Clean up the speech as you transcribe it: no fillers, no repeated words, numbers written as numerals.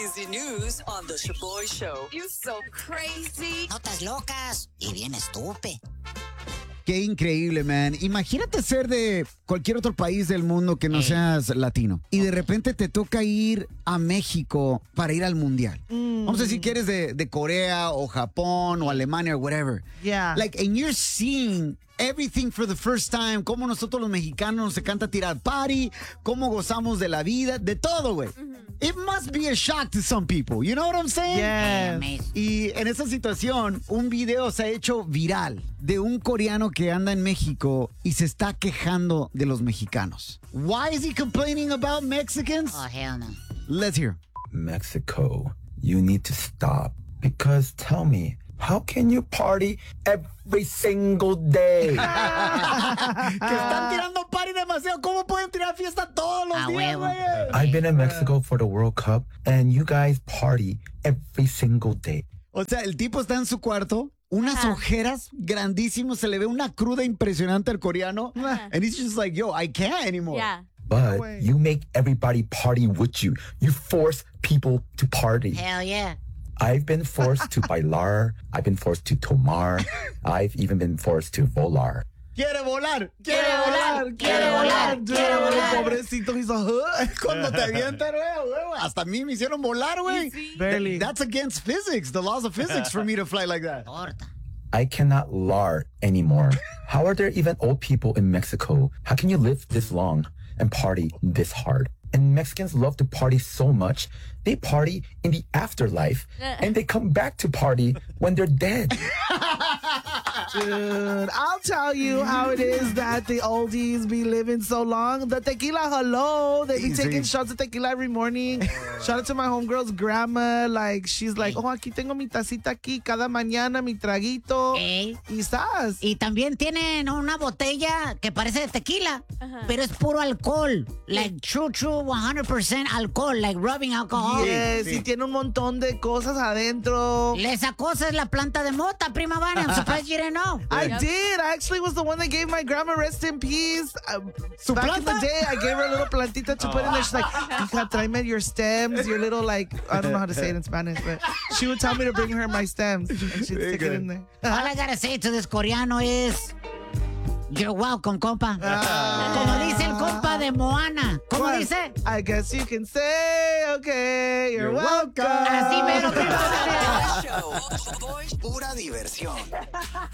crazy news on the Shaboy Show. You so crazy. Notas locas y bien estúpido. Qué increíble, man. Imagínate ser de cualquier otro país del mundo que no seas latino. Y de repente te toca ir a México para ir al mundial. Vamos a decir que eres de Corea o Japón o Alemania o whatever. Yeah. Like, and you're seeing everything for the first time. Cómo nosotros los mexicanos nos encanta tirar party. Cómo gozamos de la vida. De todo, güey. It must be a shock to some people. You know what I'm saying? Yes. Y en esa situación, un video se ha hecho viral de un coreano que anda en México y se está quejando de los mexicanos. Why is he complaining about Mexicans? Oh, hell no. Let's hear. Mexico, you need to stop. Because tell me, how can you party every single day? Que están tirando party demasiado. ¿Cómo pueden tirar fiesta todos los A días, huevo. güey? I've been in Mexico for the World Cup, and you guys party every single day. O sea, el tipo está en su cuarto, unas ojeras grandísimas, se le ve una cruda impresionante al coreano. And he's just like, yo, I can't anymore. Yeah. But you make everybody party with you. You force people to party. Hell yeah. I've been forced to bailar. I've been forced to tomar. I've even been forced to volar. Quiere volar, Quiere volar, quiere volar, quiere volar. Pobrecito, he's a Cuando te avientan, güey, hasta a mí me hicieron volar, güey. Barely. That's against physics, the laws of physics for me to fly like that. Torta. I cannot lar anymore. How are there even old people in Mexico? How can you live this long and party this hard? And Mexicans love to party so much, they party in the afterlife and they come back to party when they're dead. Dude, I'll tell you how it is that the oldies be living so long. The tequila, hello. They be Easy. taking shots of tequila every morning. Shout out to my homegirl's grandma. Like, she's like, oh, aquí tengo mi tacita aquí cada mañana, mi traguito. Ey. Y estás. Y también tienen una botella que parece de tequila, pero es puro alcohol. Like true 100% alcohol, like rubbing alcohol. Yes, y tiene un montón de cosas adentro. Esa cosa es la planta de mota, prima Vania. I'm surprised you didn't know. I did. I actually was the one that gave my grandma rest in peace. Back in the day, I gave her a little plantita to put in there. She's like, hija, tráeme your stems, your little, like, I don't know how to say it in Spanish, but she would tell me to bring her my stems, and she'd stick it in there. All I gotta say to this coreano is, you're welcome, compa. Como dice el compa de Moana. ¿Cómo What? dice? I guess you can say, okay, you're welcome. Así mero, prima Vania. Show. Pura diversión.